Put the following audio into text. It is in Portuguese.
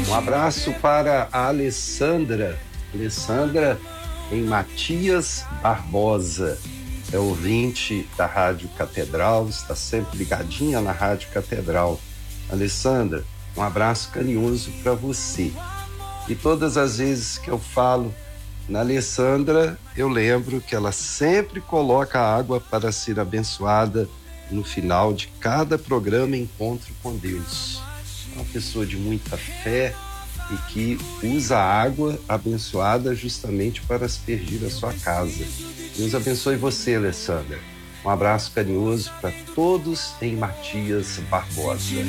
Um abraço para a Alessandra. Alessandra em Matias Barbosa. É ouvinte da Rádio Catedral, está sempre ligadinha na Rádio Catedral. Alessandra, um abraço carinhoso para você. E todas as vezes que eu falo na Alessandra, eu lembro que ela sempre coloca a água para ser abençoada no final de cada programa Encontro com Deus. É uma pessoa de muita fé e que usa a água abençoada justamente para aspergir a sua casa. Deus abençoe você, Alessandra. Um abraço carinhoso para todos em Matias Barbosa.